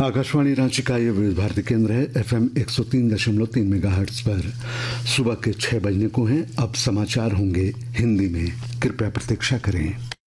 आकाशवाणी रांची का ये विविध भारती केंद्र है। FM 103.3 मेगाहर्ट्ज पर सुबह के 6 बजने को हैं। अब समाचार होंगे हिंदी में, कृपया प्रतीक्षा करें।